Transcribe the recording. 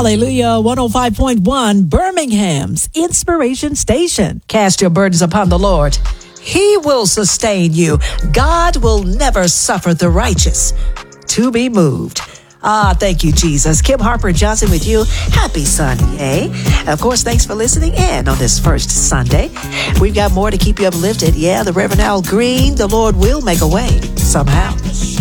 Hallelujah. 105.1 Birmingham's Inspiration Station. Cast your burdens upon the Lord. He will sustain you. God will never suffer the righteous to be moved. Thank you, Jesus. Kim Harper Johnson with you. Happy Sunday. Of course, thanks for listening in on this first Sunday. We've got more to keep you uplifted. Yeah, the Reverend Al Green, the Lord will make a way somehow.